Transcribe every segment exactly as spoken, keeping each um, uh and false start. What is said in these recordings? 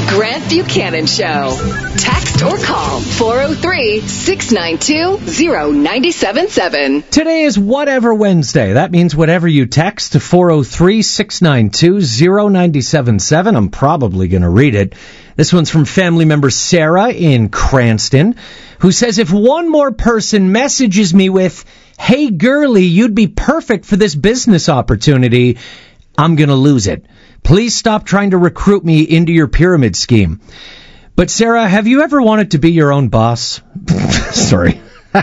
Grant Buchanan Show. Text or call four oh three, six nine two, oh nine seven seven. Today is Whatever Wednesday. That means whatever you text to four oh three, six nine two, oh nine seven seven. I'm probably going to read it. This one's from family member Sarah in Cranston, who says, if one more person messages me with, hey, girly, you'd be perfect for this business opportunity, I'm going to lose it. Please stop trying to recruit me into your pyramid scheme. But, Sarah, have you ever wanted to be your own boss? Sorry.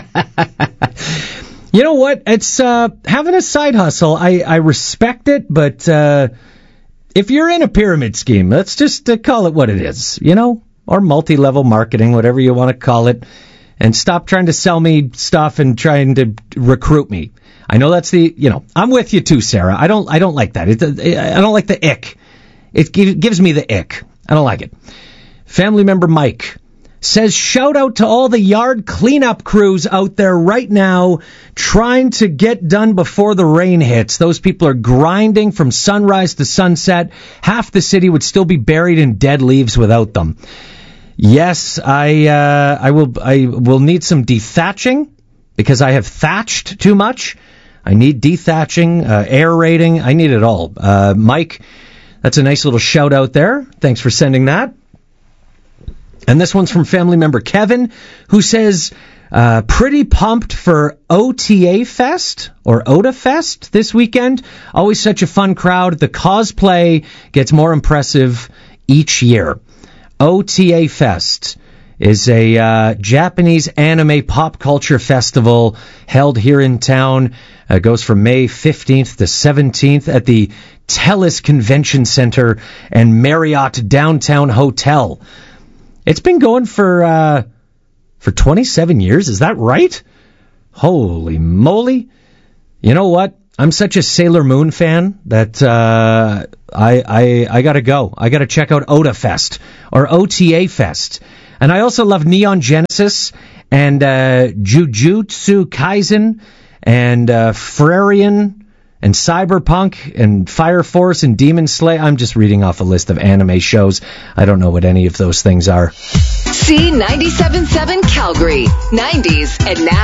You know what? It's uh, having a side hustle. I, I respect it, but uh, if you're in a pyramid scheme, let's just uh, call it what it is, you know, or multi-level marketing, whatever you want to call it, and stop trying to sell me stuff and trying to recruit me. I know that's the, you know, I'm with you too, Sarah. I don't, I don't like that. It, I don't like the ick. It gives me the ick. I don't like it. Family member Mike says, shout out to all the yard cleanup crews out there right now trying to get done before the rain hits. Those people are grinding from sunrise to sunset. Half the city would still be buried in dead leaves without them. Yes, I, uh, I will, I will need some dethatching because I have thatched too much. I need dethatching, uh, aerating. I need it all. Uh, Mike, that's a nice little shout out there. Thanks for sending that. And this one's from family member Kevin, who says, uh, pretty pumped for O T A Fest or O T A Fest this weekend. Always such a fun crowd. The cosplay gets more impressive each year. O T A Fest is a uh, Japanese anime pop culture festival held here in town. It uh, goes from May fifteenth to seventeenth at the Telus Convention Center and Marriott Downtown Hotel. It's been going for uh, for twenty-seven years. Is that right? Holy moly. You know what? I'm such a Sailor Moon fan that uh, I I I gotta go. I gotta check out O T A Fest or O T A Fest. And I also love Neon Genesis and uh, Jujutsu Kaisen and uh, Frarian and Cyberpunk and Fire Force and Demon Slayer. I'm just reading off a list of anime shows. I don't know what any of those things are. C ninety-seven point seven Calgary, nineties and now.